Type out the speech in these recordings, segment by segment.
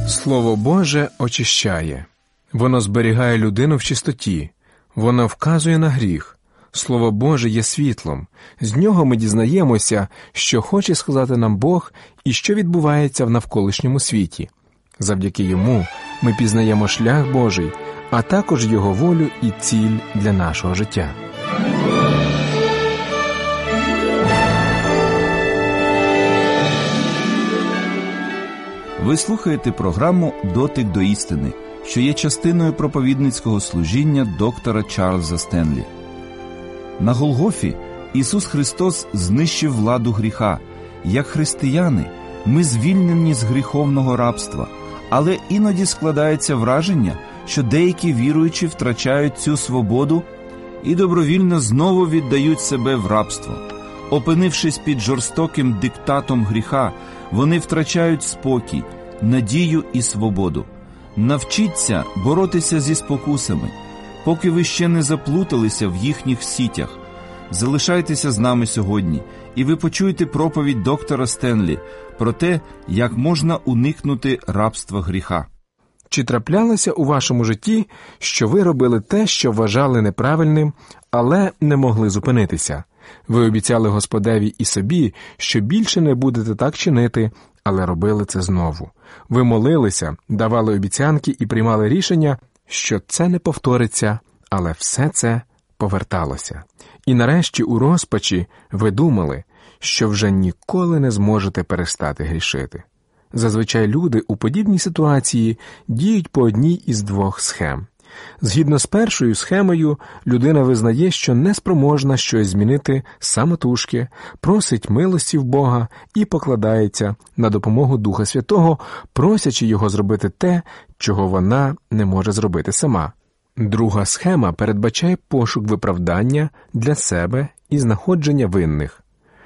Слово Боже очищає. Воно зберігає людину в чистоті. Воно вказує на гріх. Слово Боже є світлом. З нього ми дізнаємося, що хоче сказати нам Бог і що відбувається в навколишньому світі. Завдяки йому ми пізнаємо шлях Божий, а також Його волю і ціль для нашого життя. Ви слухаєте програму «Дотик до істини», що є частиною проповідницького служіння доктора Чарльза Стенлі. На Голгофі Ісус Христос знищив владу гріха. Як християни, ми звільнені з гріховного рабства, але іноді складається враження, що деякі віруючі втрачають цю свободу і добровільно знову віддають себе в рабство. Опинившись під жорстоким диктатом гріха, вони втрачають спокій, надію і свободу. Навчіться боротися зі спокусами, поки ви ще не заплуталися в їхніх сітях. Залишайтеся з нами сьогодні, і ви почуєте проповідь доктора Стенлі про те, як можна уникнути рабства гріха. Чи траплялося у вашому житті, що ви робили те, що вважали неправильним, але не могли зупинитися? Ви обіцяли Господеві і собі, що більше не будете так чинити, але робили це знову. Ви молилися, давали обіцянки і приймали рішення, що це не повториться, але все це поверталося. І нарешті у розпачі ви думали, що вже ніколи не зможете перестати грішити. Зазвичай люди у подібній ситуації діють по одній із двох схем. Згідно з першою схемою, людина визнає, що неспроможна щось змінити самотужки, просить милості в Бога і покладається на допомогу Духа Святого, просячи його зробити те, чого вона не може зробити сама. Друга схема передбачає пошук виправдання для себе і знаходження винних.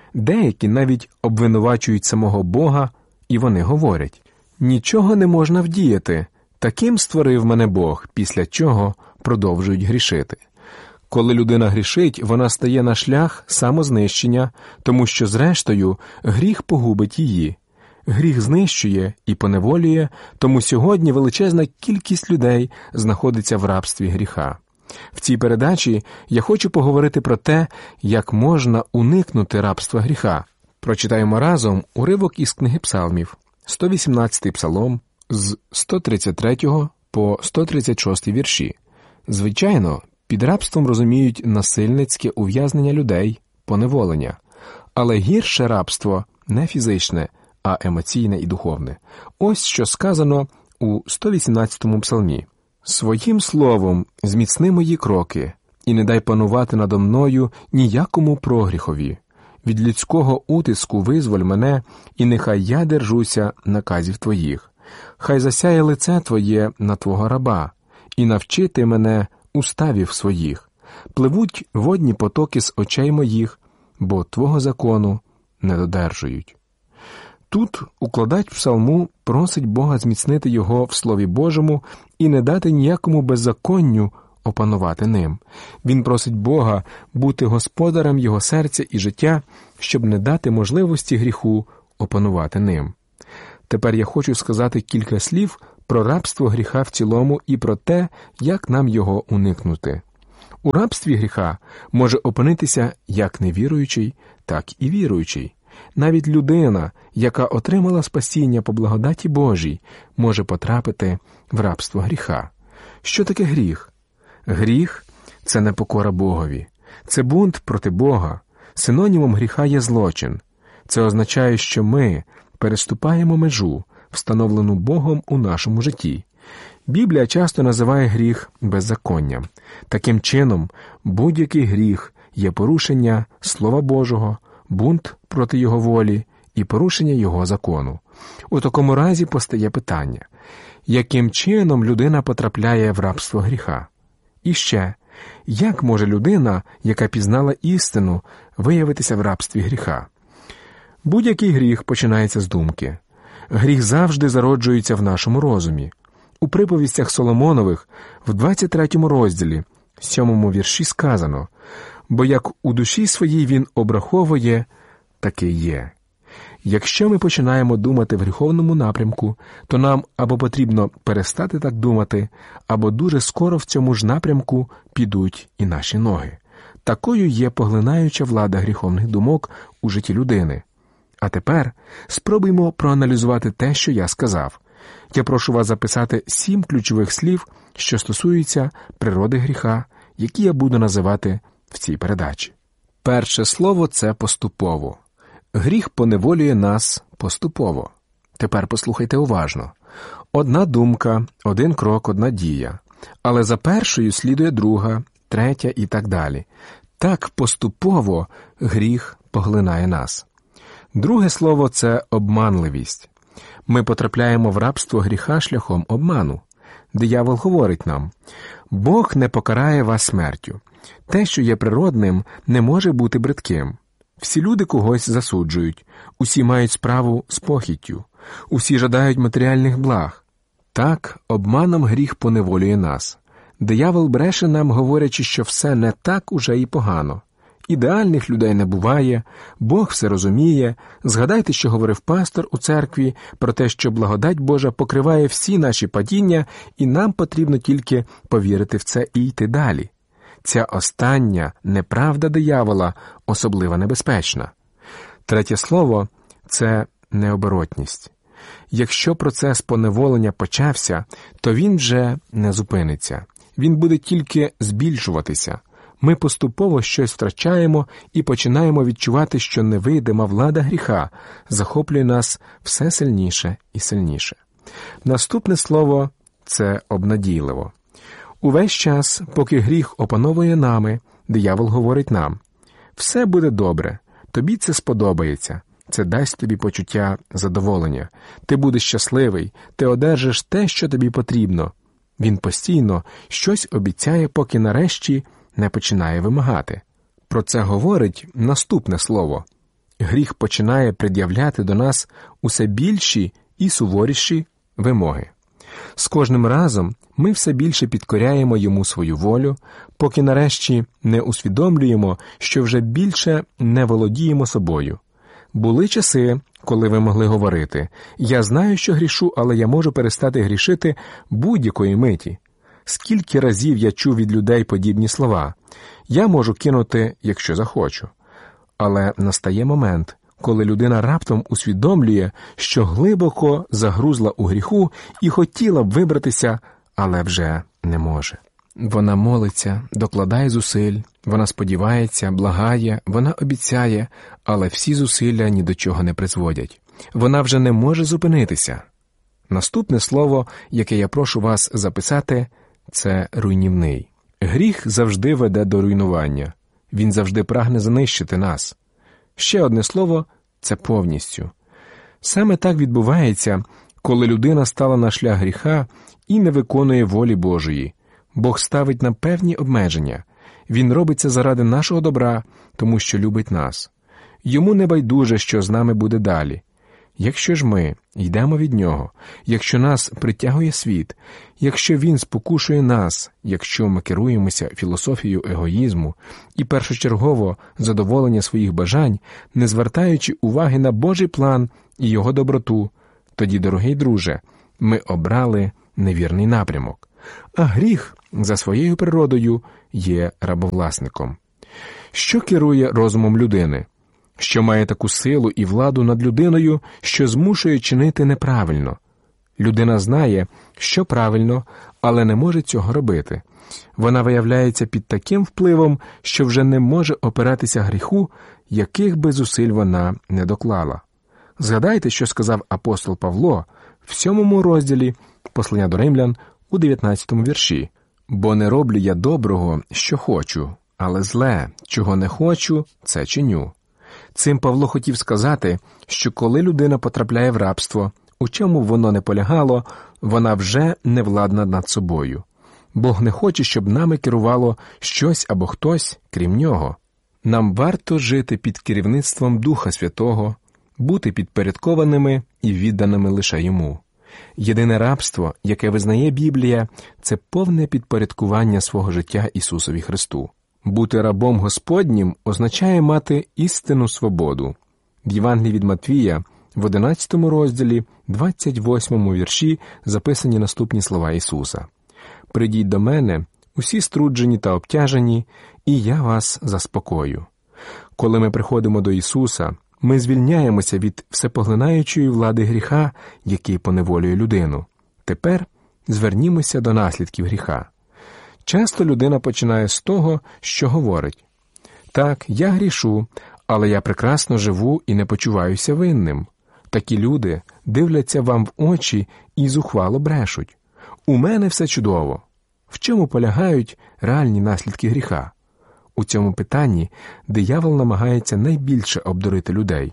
Деякі навіть обвинувачують самого Бога, і вони говорять: «Нічого не можна вдіяти, таким створив мене Бог», після чого продовжують грішити. Коли людина грішить, вона стає на шлях самознищення, тому що, зрештою, гріх погубить її. Гріх знищує і поневолює, тому сьогодні величезна кількість людей знаходиться в рабстві гріха. В цій передачі я хочу поговорити про те, як можна уникнути рабства гріха. Прочитаємо разом уривок із книги Псалмів, 118-й псалом, з 133 по 136 вірші. Звичайно, під рабством розуміють насильницьке ув'язнення людей, поневолення. Але гірше рабство не фізичне, а емоційне і духовне. Ось що сказано у 118-му псалмі. «Своїм словом зміцни мої кроки, і не дай панувати надо мною ніякому прогріхові. Від людського утиску визволь мене, і нехай я держуся наказів твоїх. Хай засяє лице твоє на твого раба, і навчи ти мене уставів своїх. Пливуть водні потоки з очей моїх, бо твого закону не додержують». Тут укладач псалму просить Бога зміцнити його в Слові Божому і не дати ніякому беззаконню опанувати ним. Він просить Бога бути господарем його серця і життя, щоб не дати можливості гріху опанувати ним. Тепер я хочу сказати кілька слів про рабство гріха в цілому і про те, як нам його уникнути. У рабстві гріха може опинитися як невіруючий, так і віруючий. Навіть людина, яка отримала спасіння по благодаті Божій, може потрапити в рабство гріха. Що таке гріх? Гріх – це непокора Богові. Це бунт проти Бога. Синонімом гріха є злочин. Це означає, що ми переступаємо межу, встановлену Богом у нашому житті. Біблія часто називає гріх беззаконням. Таким чином, будь-який гріх є порушення Слова Божого, бунт проти Його волі і порушення Його закону. У такому разі постає питання, яким чином людина потрапляє в рабство гріха? І ще, як може людина, яка пізнала істину, виявитися в рабстві гріха? Будь-який гріх починається з думки. Гріх завжди зароджується в нашому розумі. У приповістях Соломонових в 23 розділі, 7 вірші сказано: «Бо як у душі своїй він обраховує, таке є». Якщо ми починаємо думати в гріховному напрямку, то нам або потрібно перестати так думати, або дуже скоро в цьому ж напрямку підуть і наші ноги. Такою є поглинаюча влада гріховних думок у житті людини. А тепер спробуймо проаналізувати те, що я сказав. Я прошу вас записати 7 ключових слів, що стосуються природи гріха, які я буду називати в цій передачі. Перше слово – це поступово. Гріх поневолює нас поступово. Тепер послухайте уважно. Одна думка, один крок, одна дія. Але за першою слідує друга, третя і так далі. Так поступово гріх поглинає нас. Друге слово – це обманливість. Ми потрапляємо в рабство гріха шляхом обману. Диявол говорить нам: «Бог не покарає вас смертю. Те, що є природним, не може бути бридким. Всі люди когось засуджують, усі мають справу з похіттю, усі жадають матеріальних благ». Так, обманом гріх поневолює нас. Диявол бреше нам, говорячи, що все не так уже і погано. Ідеальних людей не буває, Бог все розуміє. Згадайте, що говорив пастор у церкві про те, що благодать Божа покриває всі наші падіння, і нам потрібно тільки повірити в це і йти далі. Ця остання неправда диявола особливо небезпечна. Третє слово – це необоротність. Якщо процес поневолення почався, то він вже не зупиниться. Він буде тільки збільшуватися. Ми поступово щось втрачаємо і починаємо відчувати, що невидима влада гріха захоплює нас все сильніше і сильніше. Наступне слово – це обнадійливо. Увесь час, поки гріх опановує нами, диявол говорить нам: «Все буде добре, тобі це сподобається, це дасть тобі почуття задоволення, ти будеш щасливий, ти одержиш те, що тобі потрібно». Він постійно щось обіцяє, поки нарешті не починає вимагати. Про це говорить наступне слово. Гріх починає пред'являти до нас усе більші і суворіші вимоги. З кожним разом ми все більше підкоряємо йому свою волю, поки нарешті не усвідомлюємо, що вже більше не володіємо собою. Були часи, коли ви могли говорити: «Я знаю, що грішу, але я можу перестати грішити будь-якої миті». Скільки разів я чув від людей подібні слова: «Я можу кинути, якщо захочу». Але настає момент, коли людина раптом усвідомлює, що глибоко загрузла у гріху і хотіла б вибратися, але вже не може. Вона молиться, докладає зусиль, вона сподівається, благає, вона обіцяє, але всі зусилля ні до чого не призводять. Вона вже не може зупинитися. Наступне слово, яке я прошу вас записати, це руйнівний. Гріх завжди веде до руйнування. Він завжди прагне знищити нас. Ще одне слово – це повністю. Саме так відбувається, коли людина стала на шлях гріха і не виконує волі Божої. Бог ставить нам певні обмеження. Він робить це заради нашого добра, тому що любить нас. Йому не байдуже, що з нами буде далі. Якщо ж ми йдемо від Нього, якщо нас притягує світ, якщо Він спокушує нас, якщо ми керуємося філософією егоїзму і першочергово задоволення своїх бажань, не звертаючи уваги на Божий план і Його доброту, тоді, дорогий друже, ми обрали невірний напрямок. А гріх за своєю природою є рабовласником. Що керує розумом людини? Що має таку силу і владу над людиною, що змушує чинити неправильно? Людина знає, що правильно, але не може цього робити. Вона виявляється під таким впливом, що вже не може опиратися гріху, яких би зусиль вона не доклала. Згадайте, що сказав апостол Павло в 7 розділі послання до Римлян у 19 вірші. «Бо не роблю я доброго, що хочу, але зле, чого не хочу, це чиню». Цим Павло хотів сказати, що коли людина потрапляє в рабство, у чому воно не полягало, вона вже не владна над собою. Бог не хоче, щоб нами керувало щось або хтось, крім Нього. Нам варто жити під керівництвом Духа Святого, бути підпорядкованими і відданими лише Йому. Єдине рабство, яке визнає Біблія, це повне підпорядкування свого життя Ісусові Христу. Бути рабом Господнім означає мати істинну свободу. В Євангелії від Матвія, в 11 розділі, 28 вірші записані наступні слова Ісуса. «Придіть до мене, усі струджені та обтяжені, і я вас заспокою». Коли ми приходимо до Ісуса, ми звільняємося від всепоглинаючої влади гріха, який поневолює людину. Тепер звернімося до наслідків гріха. Часто людина починає з того, що говорить: «Так, я грішу, але я прекрасно живу і не почуваюся винним». Такі люди дивляться вам в очі і зухвало брешуть. «У мене все чудово». В чому полягають реальні наслідки гріха? У цьому питанні диявол намагається найбільше обдурити людей.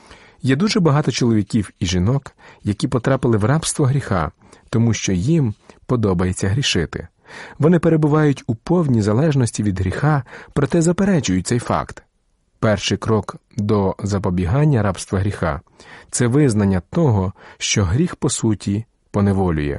Є дуже багато чоловіків і жінок, які потрапили в рабство гріха, тому що їм подобається грішити. Вони перебувають у повній залежності від гріха, проте заперечують цей факт. Перший крок до запобігання рабства гріха – це визнання того, що гріх, по суті, поневолює.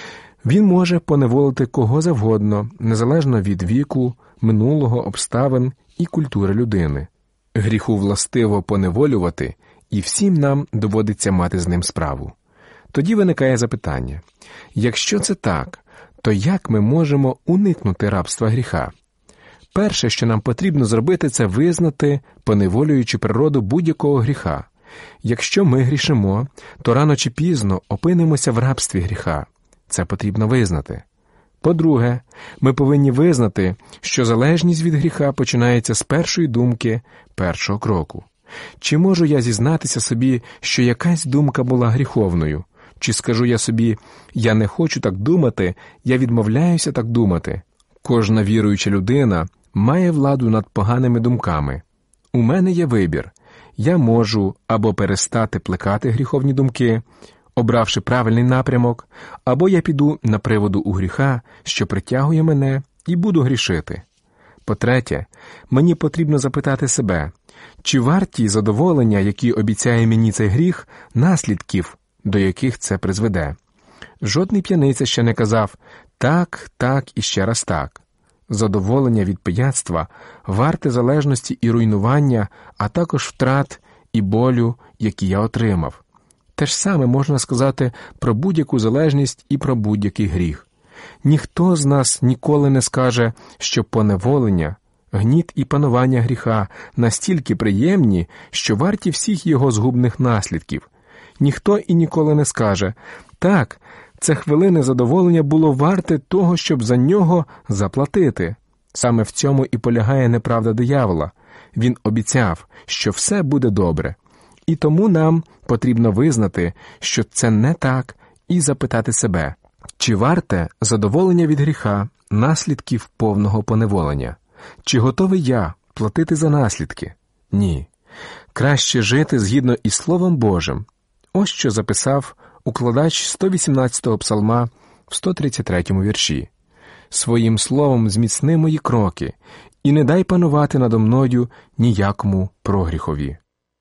Він може поневолити кого завгодно, незалежно від віку, минулого, обставин і культури людини. Гріху властиво поневолювати, і всім нам доводиться мати з ним справу. Тоді виникає запитання: якщо це так, то як ми можемо уникнути рабства гріха? Перше, що нам потрібно зробити, це визнати поневолюючу природу будь-якого гріха. Якщо ми грішимо, то рано чи пізно опинимося в рабстві гріха. Це потрібно визнати. По-друге, ми повинні визнати, що залежність від гріха починається з першої думки, першого кроку. Чи можу я зізнатися собі, що якась думка була гріховною? Чи скажу я собі: «Я не хочу так думати, я відмовляюся так думати»? Кожна віруюча людина має владу над поганими думками. У мене є вибір. Я можу або перестати плекати гріховні думки, обравши правильний напрямок, або я піду на приводу у гріха, що притягує мене, і буду грішити. По-третє, мені потрібно запитати себе, чи варті задоволення, які обіцяє мені цей гріх, наслідків, до яких це призведе. Жодний п'яниця ще не казав «так, так і ще раз так». Задоволення від пияцтва варте залежності і руйнування, а також втрат і болю, які я отримав. Те ж саме можна сказати про будь-яку залежність і про будь-який гріх. Ніхто з нас ніколи не скаже, що поневолення, гніт і панування гріха настільки приємні, що варті всіх його згубних наслідків. Ніхто і ніколи не скаже «так, це хвилини задоволення було варте того, щоб за нього заплатити». Саме в цьому і полягає неправда диявола. Він обіцяв, що все буде добре. І тому нам потрібно визнати, що це не так, і запитати себе, чи варте задоволення від гріха наслідків повного поневолення? Чи готовий я платити за наслідки? Ні. Краще жити згідно із Словом Божим. Ось що записав укладач 118-го псалма в 133-му вірші. «Своїм словом зміцни мої кроки, і не дай панувати надо мною ніякому прогріхові».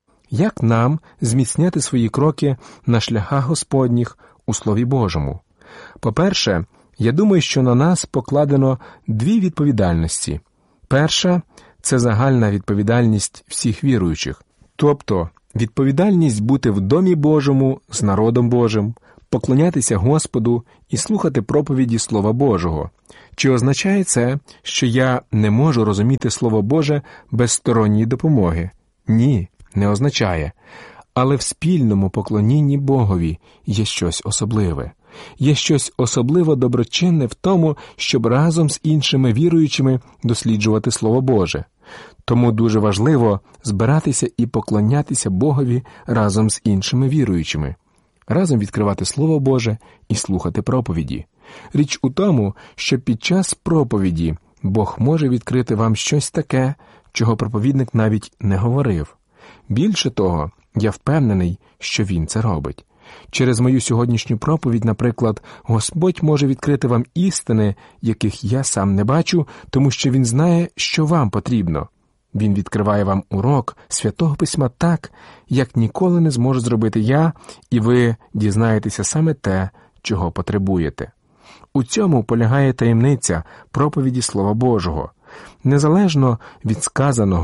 Як нам зміцняти свої кроки на шляхах Господніх у Слові Божому? По-перше, я думаю, що на нас покладено дві відповідальності. Перша – це загальна відповідальність всіх віруючих, тобто відповідальність бути в Домі Божому з народом Божим, поклонятися Господу і слухати проповіді Слова Божого. Чи означає це, що я не можу розуміти Слово Боже без сторонньої допомоги? Ні, не означає. Але в спільному поклонінні Богові є щось особливе. Є щось особливо доброчинне в тому, щоб разом з іншими віруючими досліджувати Слово Боже. Тому дуже важливо збиратися і поклонятися Богові разом з іншими віруючими. Разом відкривати Слово Боже і слухати проповіді. Річ у тому, що під час проповіді Бог може відкрити вам щось таке, чого проповідник навіть не говорив. Більше того, я впевнений, що Він це робить. Через мою сьогоднішню проповідь, наприклад, Господь може відкрити вам істини, яких я сам не бачу, тому що Він знає, що вам потрібно. Він відкриває вам урок Святого Письма так, як ніколи не зможу зробити я, і ви дізнаєтеся саме те, чого потребуєте. У цьому полягає таємниця проповіді Слова Божого. Незалежно від сказаного,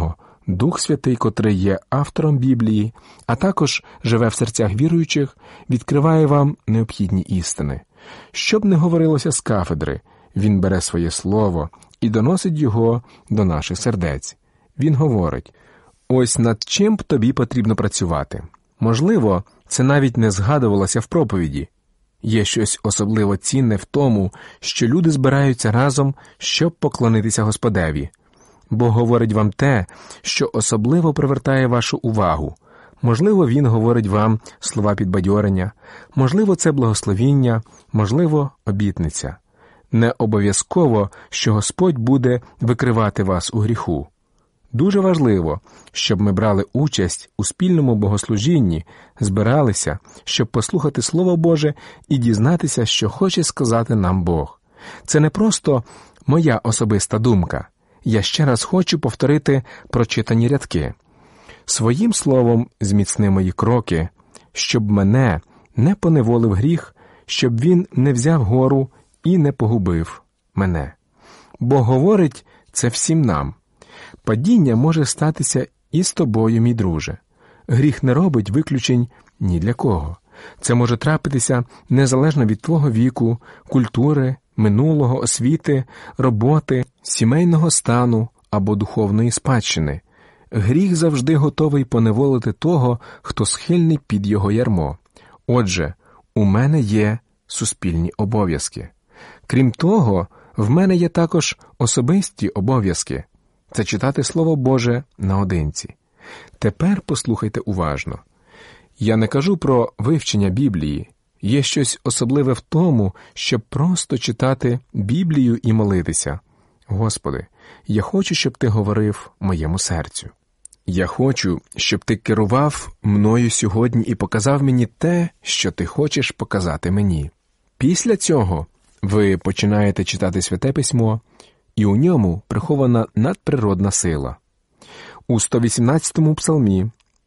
Дух Святий, котрий є автором Біблії, а також живе в серцях віруючих, відкриває вам необхідні істини. Щоб не говорилося з кафедри, Він бере своє слово і доносить його до наших сердець. Він говорить: ось над чим б тобі потрібно працювати. Можливо, це навіть не згадувалося в проповіді. Є щось особливо цінне в тому, що люди збираються разом, щоб поклонитися Господеві. Бог говорить вам те, що особливо привертає вашу увагу. Можливо, Він говорить вам слова підбадьорення, можливо, це благословіння, можливо, обітниця. Не обов'язково, що Господь буде викривати вас у гріху. Дуже важливо, щоб ми брали участь у спільному богослужінні, збиралися, щоб послухати Слово Боже і дізнатися, що хоче сказати нам Бог. Це не просто моя особиста думка. Я ще раз хочу повторити прочитані рядки. Своїм словом зміцни мої кроки, щоб мене не поневолив гріх, щоб він не взяв гору і не погубив мене. Бог говорить це всім нам. Падіння може статися і з тобою, мій друже. Гріх не робить виключень ні для кого. Це може трапитися незалежно від твого віку, культури, минулого, освіти, роботи, сімейного стану або духовної спадщини. Гріх завжди готовий поневолити того, хто схильний під його ярмо. Отже, у мене є суспільні обов'язки. Крім того, в мене є також особисті обов'язки. Це читати Слово Боже наодинці. Тепер послухайте уважно. Я не кажу про вивчення Біблії. Є щось особливе в тому, щоб просто читати Біблію і молитися. Господи, я хочу, щоб Ти говорив моєму серцю. Я хочу, щоб Ти керував мною сьогодні і показав мені те, що Ти хочеш показати мені. Після цього ви починаєте читати Святе Письмо, і у ньому прихована надприродна сила. У 118-му псалмі,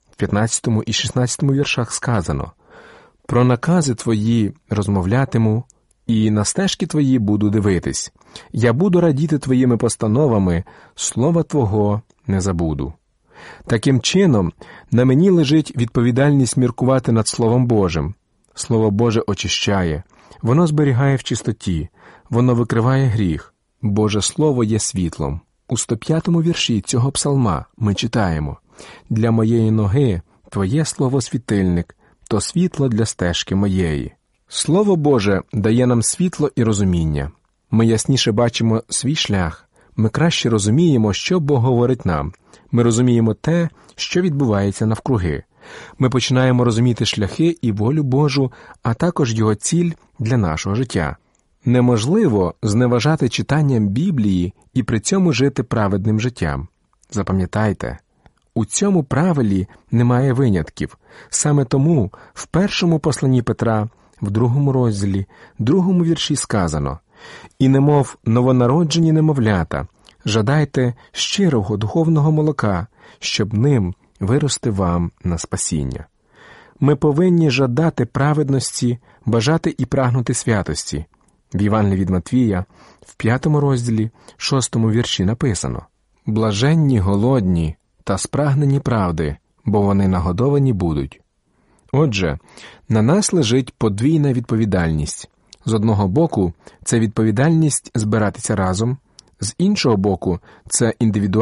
15 і 16 віршах сказано: «Про накази Твої розмовлятиму, і на стежки Твої буду дивитись. Я буду радіти Твоїми постановами, слова Твого не забуду». Таким чином, на мені лежить відповідальність міркувати над Словом Божим. Слово Боже очищає, воно зберігає в чистоті, воно викриває гріх. Боже Слово є світлом. У 105-му вірші цього псалма ми читаємо: «Для моєї ноги Твоє Слово світильник, то світло для стежки моєї». Слово Боже дає нам світло і розуміння. Ми ясніше бачимо свій шлях, ми краще розуміємо, що Бог говорить нам. Ми розуміємо те, що відбувається навкруги. Ми починаємо розуміти шляхи і волю Божу, а також Його ціль для нашого життя. Неможливо зневажати читанням Біблії і при цьому жити праведним життям. Запам'ятайте, у цьому правилі немає винятків. Саме тому в першому посланні Петра, в 2 розділі, 2 вірші сказано: «І немов новонароджені немовлята, жадайте щирого духовного молока, щоб ним вирости вам на спасіння». Ми повинні жадати праведності, бажати і прагнути святості. В Євангелії від Матвія, в 5 розділі, 6 вірші написано: «Блаженні голодні та спрагнені правди, бо вони нагодовані будуть». Отже, на нас лежить подвійна відповідальність. З одного боку, це відповідальність збиратися разом, з іншого боку, це індивідуальність